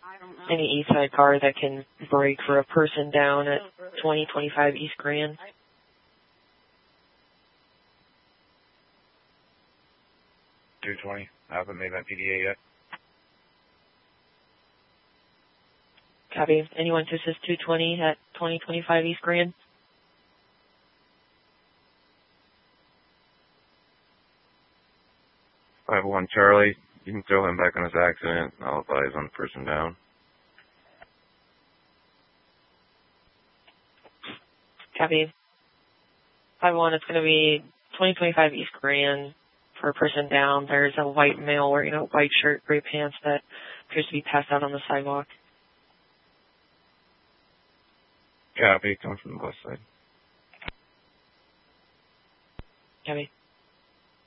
Any east side car that can brake for a person down at 2025 East Grand. .220. I haven't made my PDA yet. Copy. Anyone to assist 220 at 2025 East Grand? 501 Charlie. You can throw him back on his accident. I'll advise on the person down. Copy. 501, it's going to be 2025 East Grand for a person down. There's a white male wearing a white shirt, gray pants that appears to be passed out on the sidewalk. Copy. Coming from the west side. Copy.